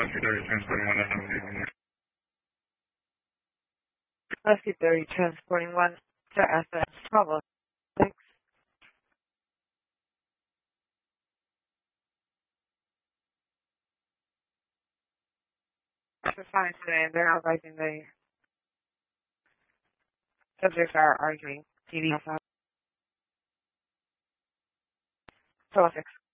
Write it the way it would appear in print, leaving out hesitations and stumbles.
Rescue 30, transporting 1 to Athens, Bravo 6. For fine today, they're not writing the subjects are arguing. TDF. 6.